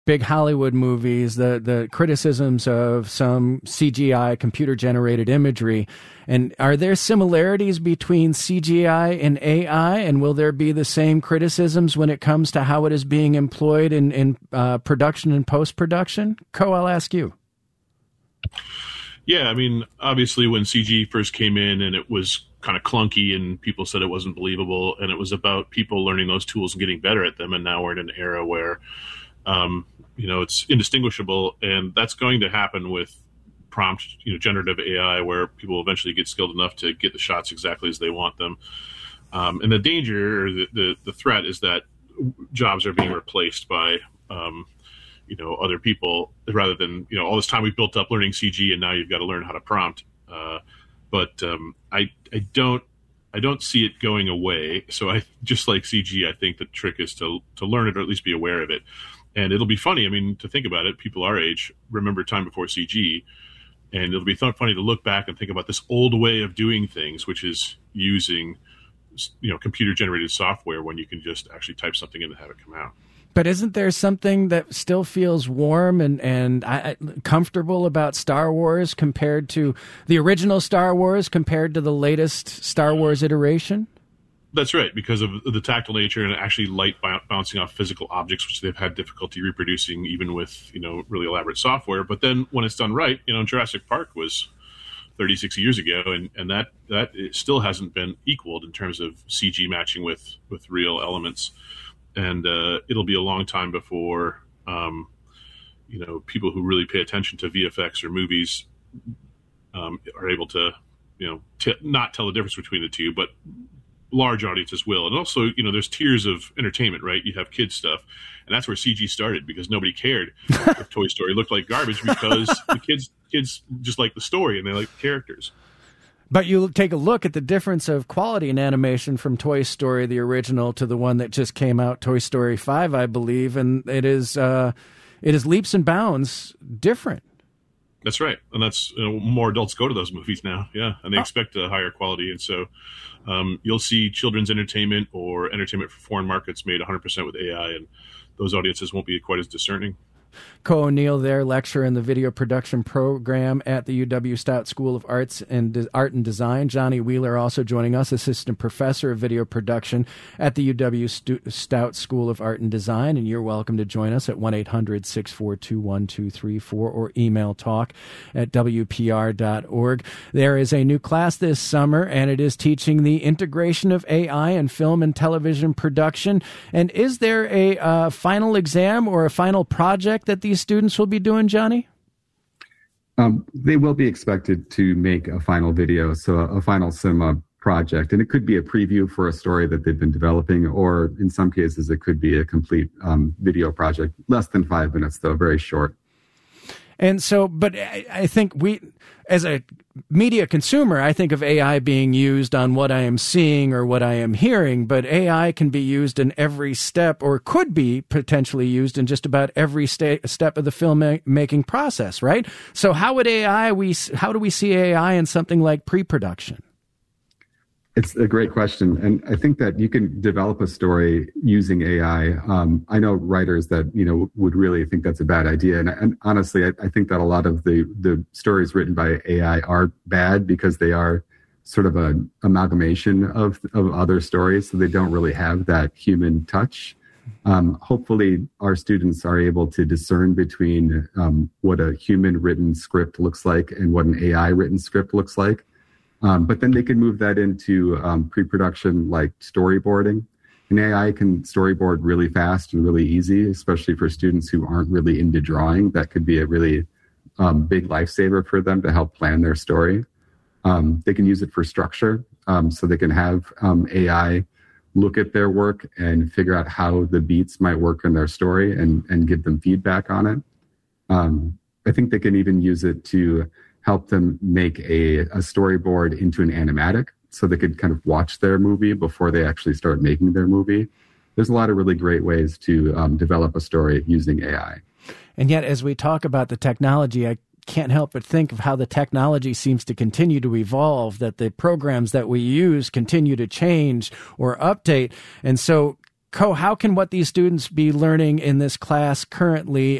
big Hollywood movies, the criticisms of some CGI, computer-generated imagery. And are there similarities between CGI and AI? And will there be the same criticisms when it comes to how it is being employed in production and post-production? Ko, I'll ask you. Yeah, I mean, obviously when CG first came in and it was kind of clunky and people said it wasn't believable, and it was about people learning those tools and getting better at them. And now we're in an era where it's indistinguishable, and that's going to happen with prompt, generative AI, where people will eventually get skilled enough to get the shots exactly as they want them. And the danger, or the threat, is that jobs are being replaced by, other people, rather than, all this time we've built up learning CG, and now you've got to learn how to prompt. But I don't see it going away. So I just like CG. I think the trick is to learn it, or at least be aware of it. And it'll be funny. I mean, to think about it, people our age remember time before CG, and it'll be funny to look back and think about this old way of doing things, which is using, computer generated software when you can just actually type something in and have it come out. But isn't there something that still feels warm and comfortable about Star Wars compared to the original Star Wars, compared to the latest Star Wars iteration? That's right, because of the tactile nature and actually light bouncing off physical objects, which they've had difficulty reproducing even with, really elaborate software. But then when it's done right, Jurassic Park was 36 years ago, and that it still hasn't been equaled in terms of CG matching with real elements. And it'll be a long time before, people who really pay attention to VFX or movies are able to, not tell the difference between the two, but large audiences will. And also, there's tiers of entertainment, right? You have kids stuff, and that's where CG started, because nobody cared if Toy Story looked like garbage, because the kids just like the story and they like the characters. But you take a look at the difference of quality in animation from Toy Story, the original, to the one that just came out, Toy Story 5, I believe, and it is leaps and bounds different. That's right, and that's more adults go to those movies now, yeah, and they expect a higher quality, and so you'll see children's entertainment or entertainment for foreign markets made 100% with AI, and those audiences won't be quite as discerning. Ko O'Neill there, lecturer in the video production program at the UW Stout School of Art and Design. Johnny Wheeler also joining us, assistant professor of video production at the UW Stout School of Art and Design. And you're welcome to join us at 1-800-642-1234 or email talk@wpr.org. There is a new class this summer, and it is teaching the integration of AI in film and television production. And is there a final exam or a final project that these students will be doing, Johnny? They will be expected to make a final video, so a final cinema project. And it could be a preview for a story that they've been developing, or in some cases, it could be a complete video project. Less than 5 minutes, though, very short. And so, but I think as a media consumer, I think of AI being used on what I am seeing or what I am hearing, but AI can be used in every step, or could be potentially used in just about every step of the filmmaking process, right? So how do we see AI in something like pre-production? It's a great question. And I think that you can develop a story using AI. I know writers that, would really think that's a bad idea. And honestly, I think that a lot of the stories written by AI are bad because they are sort of an amalgamation of other stories. So they don't really have that human touch. Hopefully our students are able to discern between what a human written script looks like and what an AI written script looks like. But then they can move that into pre-production, like storyboarding. And AI can storyboard really fast and really easy, especially for students who aren't really into drawing. That could be a really big lifesaver for them to help plan their story. They can use it for structure, so they can have AI look at their work and figure out how the beats might work in their story and give them feedback on it. I think they can even use it to help them make a storyboard into an animatic, so they could kind of watch their movie before they actually start making their movie. There's a lot of really great ways to develop a story using AI. And yet, as we talk about the technology, I can't help but think of how the technology seems to continue to evolve, that the programs that we use continue to change or update. And so Ko, how can what these students be learning in this class currently